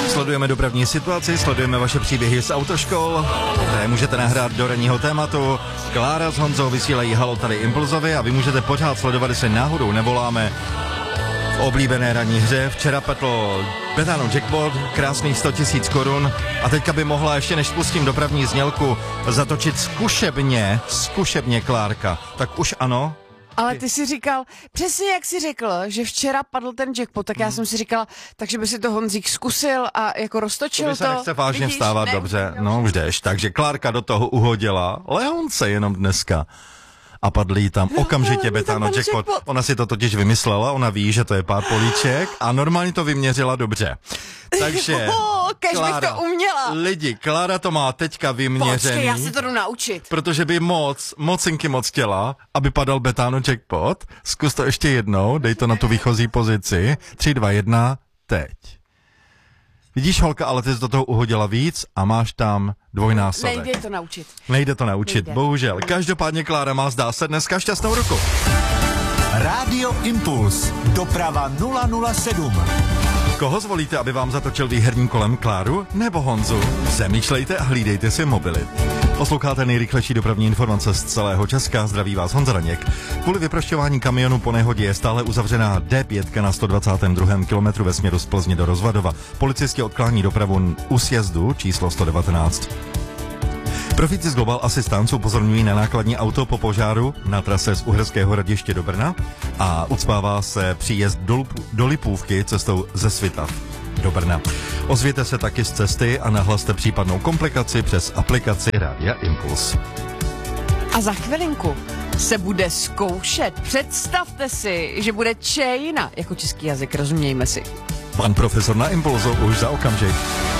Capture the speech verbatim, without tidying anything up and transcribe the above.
Sledujeme dopravní situaci, sledujeme vaše příběhy z autoškol, které můžete nahrát do ranního tématu. Klára s Honzou vysílají halo tady Impulzovi a vy můžete pořád sledovat, jestli náhodou nevoláme v oblíbené ranní hře. Včera petl Betano jackpot, krásných sto tisíc korun a teďka by mohla ještě, než spustím dopravní znělku, zatočit zkušebně, zkušebně Klárka. Tak už ano? Ale ty si říkal, přesně jak jsi řekl, že včera padl ten jackpot, tak já hmm. jsem si říkala, takže by si to Honzík zkusil a jako roztočil to. To by se nechce vážně vidíš? vstávat, ne, dobře, no už jdeš. Takže Klárka do toho uhodila Leonce jenom dneska. A padl jí tam okamžitě Betano jackpot. jackpot. Ona si to totiž vymyslela, ona ví, že to je pár políček a normálně to vyměřila dobře. Takže, oh, Klára, bych to uměla. Lidi, Klára to má teďka vyměřený. Počkej, já se to jdu naučit. Protože by moc, mocinky moc chtěla, aby padal Betano jackpot. Zkus to ještě jednou, dej to na tu výchozí pozici. tři, dva, jedna, teď. Vidíš, holka, ale ty jsi do toho uhodila víc a máš tam dvojnásobek. Nejde to naučit. Nejde to naučit, Nejde. bohužel. Každopádně Klára má, zdá se, dneska šťastnou ruku. Rádio Impuls, doprava nula nula sedm. Koho zvolíte, aby vám zatočil výherním kolem, Kláru nebo Honzu? Přemýšlejte a hlídejte si mobily. Posloucháte nejrychlejší dopravní informace z celého Česka. Zdraví vás Honza Raněk. Kvůli vyprošťování kamionu po nehodě je stále uzavřená D pět na sto dvacátém druhém kilometru ve směru z Plzně do Rozvadova. Policisti odklání dopravu u sjezdu číslo sto devatenáct. Profíci z Global Assistance upozorňují na nákladní auto po požáru na trase z Uherského Hradiště do Brna a ucpává se příjezd do, do Lipůvky cestou ze Svitav do Brna. Ozvěte se taky z cesty a nahlaste případnou komplikaci přes aplikaci Rádia Impuls. A za chvilinku se bude zkoušet. Představte si, že bude čejna jako český jazyk, rozumějme si. Pan profesor na Impulzu už za okamžik.